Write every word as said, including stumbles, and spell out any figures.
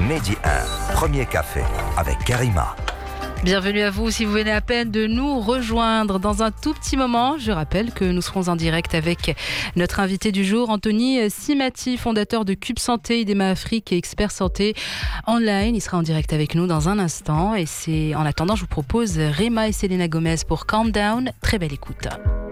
Mehdi un, premier café avec Karima. Bienvenue à vous si vous venez à peine de nous rejoindre dans un tout petit moment. Je rappelle que nous serons en direct avec notre invité du jour, Anthony Simati, fondateur de Cube Santé, Idema Afrique et expert santé online. Il sera en direct avec nous dans un instant. Et c'est en attendant, je vous propose Rema et Selena Gomez pour Calm Down. Très belle écoute.